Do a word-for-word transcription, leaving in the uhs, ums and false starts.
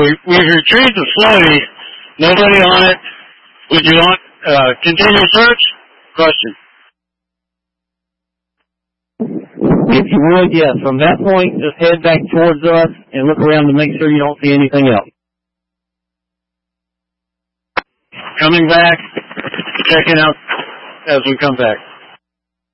we, we've retrieved the floaty. Nobody on it. Would you want uh, continue search? Question. If you would, yes. From that point, just head back towards us and look around to make sure you don't see anything else. Coming back, checking out as we come back.